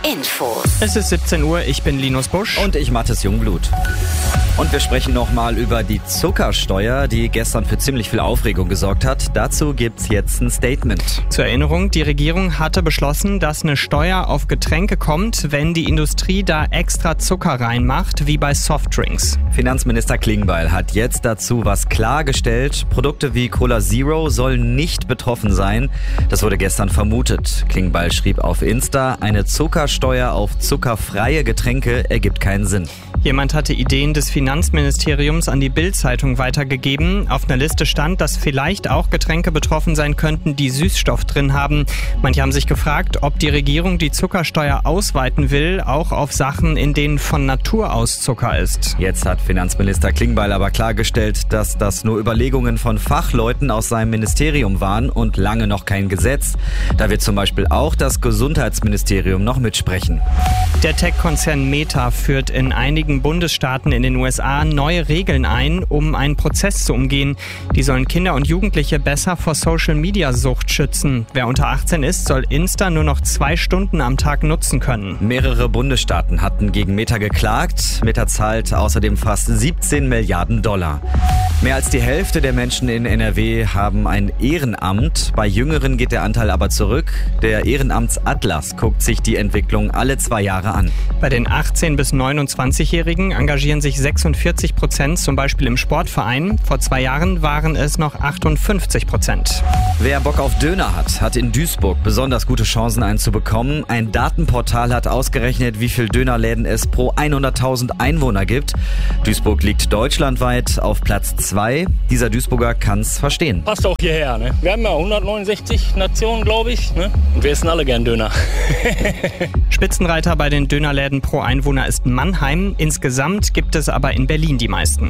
Infos. Es ist 17 Uhr, ich bin Linus Busch. Und ich Mathis Jungblut. Und wir sprechen nochmal über die Zuckersteuer, die gestern für ziemlich viel Aufregung gesorgt hat. Dazu gibt's jetzt ein Statement. Zur Erinnerung, die Regierung hatte beschlossen, dass eine Steuer auf Getränke kommt, wenn die Industrie da extra Zucker reinmacht, wie bei Softdrinks. Finanzminister Klingbeil hat jetzt dazu was klargestellt. Produkte wie Cola Zero sollen nicht betroffen sein. Das wurde gestern vermutet. Klingbeil schrieb auf Insta, eine Zuckersteuer auf zuckerfreie Getränke ergibt keinen Sinn. Jemand hatte Ideen des Finanzministeriums an die Bild-Zeitung weitergegeben. Auf einer Liste stand, dass vielleicht auch Getränke betroffen sein könnten, die Süßstoff drin haben. Manche haben sich gefragt, ob die Regierung die Zuckersteuer ausweiten will, auch auf Sachen, in denen von Natur aus Zucker ist. Jetzt hat Finanzminister Klingbeil aber klargestellt, dass das nur Überlegungen von Fachleuten aus seinem Ministerium waren und lange noch kein Gesetz. Da wird zum Beispiel auch das Gesundheitsministerium noch mitsprechen. Der Tech-Konzern Meta führt in einigen Bundesstaaten in den USA neue Regeln ein, um einen Prozess zu umgehen. Die sollen Kinder und Jugendliche besser vor Social-Media-Sucht schützen. Wer unter 18 ist, soll Insta nur noch 2 Stunden am Tag nutzen können. Mehrere Bundesstaaten hatten gegen Meta geklagt. Meta zahlt außerdem fast 17 Milliarden $. Mehr als die Hälfte der Menschen in NRW haben ein Ehrenamt. Bei Jüngeren geht der Anteil aber zurück. Der Ehrenamtsatlas guckt sich die Entwicklung alle 2 Jahre an. Bei den 18- bis 29-Jährigen engagieren sich 46% zum Beispiel im Sportverein. Vor 2 Jahren waren es noch 58%. Wer Bock auf Döner hat in Duisburg besonders gute Chancen, einen zu bekommen. Ein Datenportal hat ausgerechnet, wie viel Dönerläden es pro 100.000 Einwohner gibt. Duisburg liegt deutschlandweit auf Platz 2. Dieser Duisburger kann's verstehen. Passt auch hierher, ne? Wir haben ja 169 Nationen, glaube ich, ne? Und wir essen alle gern Döner. Spitzenreiter bei den Dönerläden pro Einwohner ist Mannheim. Insgesamt gibt es aber in Berlin die meisten. 1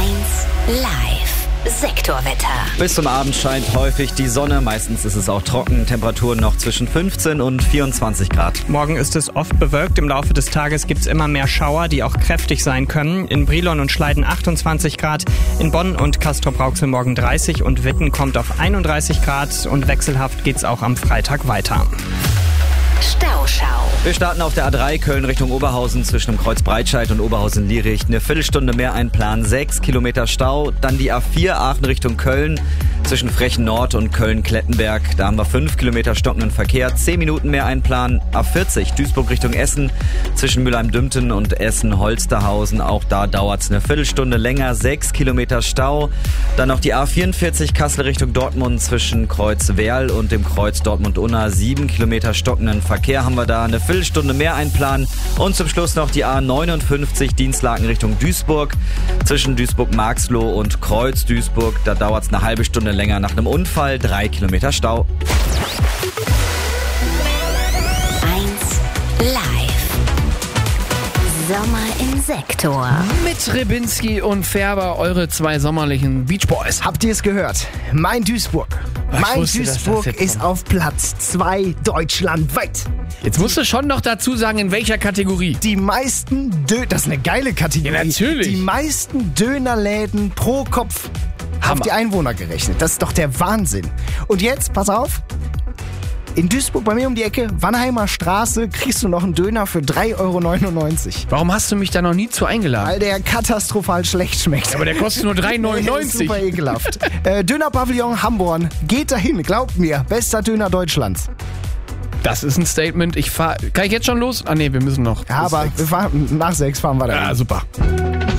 Live. Sektorwetter. Bis zum Abend scheint häufig die Sonne. Meistens ist es auch trocken. Temperaturen noch zwischen 15 und 24 Grad. Morgen ist es oft bewölkt. Im Laufe des Tages gibt es immer mehr Schauer, die auch kräftig sein können. In Brilon und Schleiden 28 Grad. In Bonn und Castrop-Rauxel morgen 30 und Witten kommt auf 31 Grad. Und wechselhaft geht's auch am Freitag weiter. Stauschau. Wir starten auf der A3 Köln Richtung Oberhausen zwischen dem Kreuz Breitscheid und Oberhausen-Liericht. Eine Viertelstunde mehr einplanen, 6 Kilometer Stau. Dann die A4 Aachen Richtung Köln zwischen Frechen Nord und Köln-Klettenberg. Da haben wir 5 Kilometer stockenden Verkehr, 10 Minuten mehr einplanen. A40 Duisburg Richtung Essen zwischen Mülheim-Dümpten und Essen-Holsterhausen. Auch da dauert es eine Viertelstunde länger, 6 Kilometer Stau. Dann noch die A44 Kassel Richtung Dortmund zwischen Kreuz Werl und dem Kreuz Dortmund-Unna. 7 Kilometer stockenden Verkehr haben wir da, eine Viertelstunde mehr einplanen. Und zum Schluss noch die A59 Dienstlaken Richtung Duisburg zwischen Duisburg-Marxloh und Kreuz Duisburg. Da dauert es eine halbe Stunde länger nach einem Unfall, 3 Kilometer Stau. 1 Live. Sommer im Sektor. Mit Rebinski und Färber, eure 2 sommerlichen Beach Boys. Habt ihr es gehört? Mein Duisburg. Mein Duisburg ist auf Platz 2 deutschlandweit. Jetzt musst du schon noch dazu sagen, in welcher Kategorie. Die meisten das ist eine geile Kategorie. Ja, natürlich. Die meisten Dönerläden pro Kopf auf die Einwohner gerechnet. Das ist doch der Wahnsinn. Und jetzt, pass auf. In Duisburg, bei mir um die Ecke, Wannheimer Straße, kriegst du noch einen Döner für 3,99 €. Warum hast du mich da noch nie zu eingeladen? Weil der katastrophal schlecht schmeckt. Aber der kostet nur 3,99 €. Super ekelhaft. Dönerpavillon Hamborn, geht dahin, glaubt mir, bester Döner Deutschlands. Das ist ein Statement. Kann ich jetzt schon los? Ah nee, wir müssen noch. Ja, aber nach 6 fahren wir dahin. Ja, super.